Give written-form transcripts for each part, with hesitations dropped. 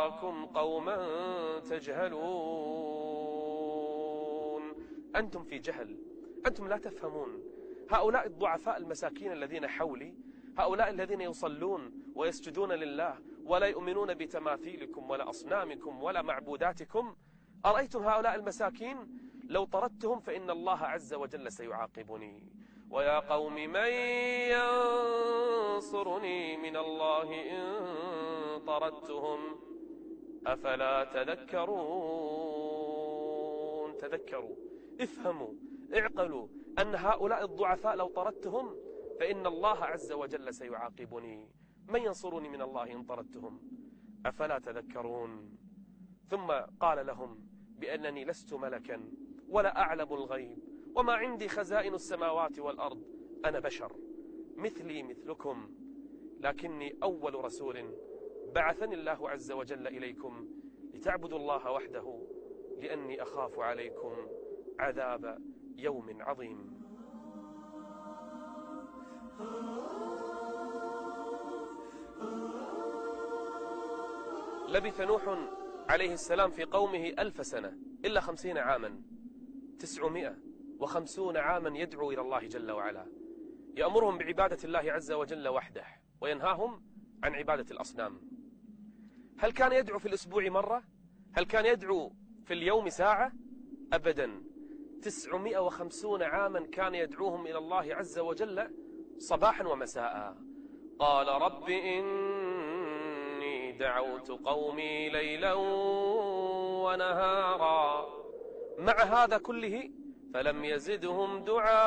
أراكم قوما تجهلون. أنتم في جهل، أنتم لا تفهمون. هؤلاء الضعفاء المساكين الذين حولي، هؤلاء الذين يصلون ويسجدون لله ولا يؤمنون بتماثيلكم ولا أصنامكم ولا معبوداتكم، أرأيتم هؤلاء المساكين لو طردتهم فإن الله عز وجل سيعاقبني. ويا قوم من ينصرني من الله إن طردتهم أفلا تذكرون. تذكروا، افهموا، اعقلوا أن هؤلاء الضعفاء لو طردتهم فإن الله عز وجل سيعاقبني. من ينصرني من الله إن طردتهم أفلا تذكرون. ثم قال لهم بأنني لست ملكا ولا أعلم الغيب وما عندي خزائن السماوات والأرض، أنا بشر مثلي مثلكم، لكني أول رسول بعثني الله عز وجل إليكم لتعبدوا الله وحده، لأني أخاف عليكم عذاب يوم عظيم. لبث نوح عليه السلام في قومه 1000 سنة إلا 50 عاما، 950 عاما يدعو إلى الله جل وعلا، يأمرهم بعبادة الله عز وجل وحده وينهاهم عن عبادة الأصنام. هل كان يدعو في الأسبوع مرة؟ هل كان يدعو في اليوم ساعة؟ أبدا. 950 عاما كان يدعوهم إلى الله عز وجل صباحا ومساء. قال رب إني دعوت قومي ليلا ونهارا. مع هذا كله فلم يزدهم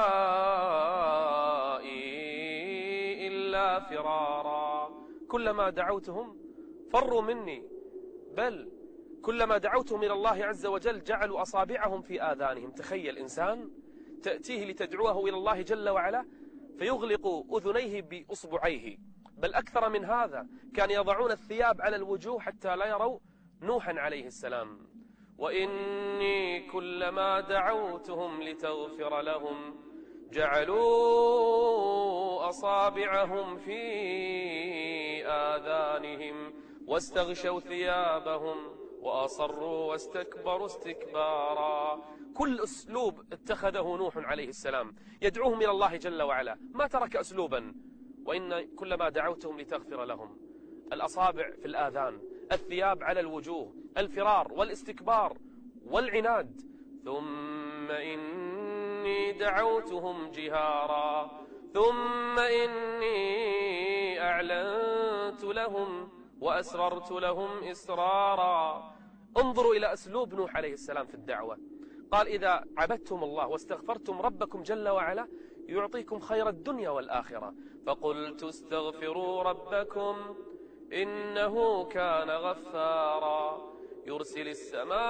دعائي إلا فرارا. كلما دعوتهم فروا مني، بل كلما دعوتهم إلى الله عز وجل جعلوا أصابعهم في آذانهم. تخيل إنسان تأتيه لتدعوه إلى الله جل وعلا فيغلق أذنيه بأصبعيه، بل أكثر من هذا، كان يضعون الثياب على الوجوه حتى لا يروا نوحا عليه السلام. وإني كلما دعوتهم لتغفر لهم جعلوا أصابعهم في آذانهم واستغشوا ثيابهم وأصروا واستكبروا استكبارا. كل أسلوب اتخذه نوح عليه السلام يدعوهم إلى الله جل وعلا، ما ترك أسلوبا. وإن كلما دعوتهم لتغفر لهم، الأصابع في الآذان، الثياب على الوجوه، الفرار والاستكبار والعناد. ثم إني دعوتهم جهارا ثم إني أعلنت لهم وأسررت لهم إسرارا. انظروا إلى أسلوب نوح عليه السلام في الدعوة. قال إذا عبدتم الله واستغفرتم ربكم جل وعلا يعطيكم خير الدنيا والآخرة. فقلت استغفروا ربكم إنه كان غفارا يرسل السماء